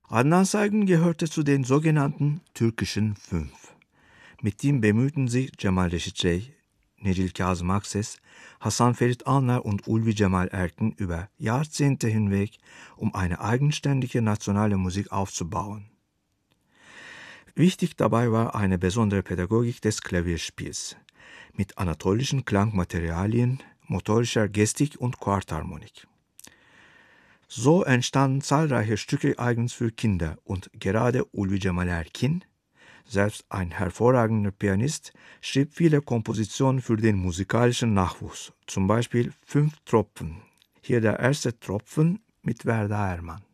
Adnan Saygın gehörte zu den sogenannten türkischen Fünf. Mit ihm bemühten sich Cemal Reşit Rey, Necip Kazım Akses, Hasan Ferit Alner und Ulvi Cemal Erkin über Jahrzehnte hinweg, um eine eigenständige nationale Musik aufzubauen. Wichtig dabei war eine besondere Pädagogik des Klavierspiels mit anatolischen Klangmaterialien, motorischer Gestik und Quartharmonik. So entstanden zahlreiche Stücke eigens für Kinder und gerade Ulvi Cemal Erkin, selbst ein hervorragender Pianist, schrieb viele Kompositionen für den musikalischen Nachwuchs, zum Beispiel 5 Tropfen. Hier der erste Tropfen mit Werda Erman.